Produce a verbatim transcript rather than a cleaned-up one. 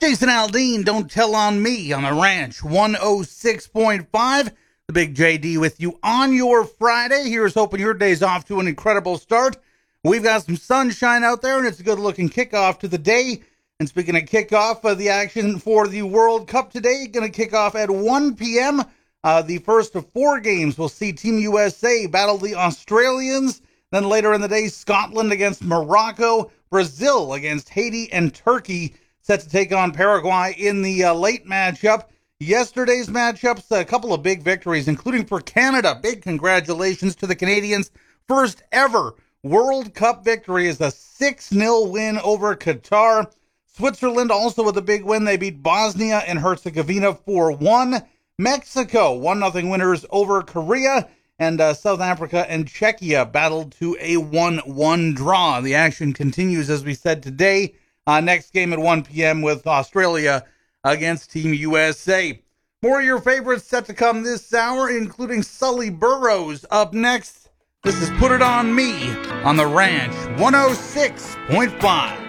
Jason Aldean, Don't Tell on Me on the Ranch one oh six point five. The Big J D with you on your Friday. Here's hoping your day's off to an incredible start. We've got some sunshine out there, and it's a good-looking kickoff to the day. And speaking of kickoff, uh, the action for the World Cup today going to kick off at one p.m. Uh, the first of four games will see Team U S A battle the Australians. Then later in the day, Scotland against Morocco, Brazil against Haiti, and Turkey set to take on Paraguay in the uh, late matchup. Yesterday's matchups, a couple of big victories, including for Canada. Big congratulations to the Canadians. First ever World Cup victory is a six nil win over Qatar. Switzerland also with a big win. They beat Bosnia and Herzegovina four one. Mexico, one nothing winners over Korea. And uh, South Africa and Czechia battled to a one one draw. The action continues, as we said, today. Uh, next game at one p.m. with Australia against Team U S A. More of your favorites set to come this hour, including Sully Burrows up next. This is Put It On Me on the Ranch one oh six point five.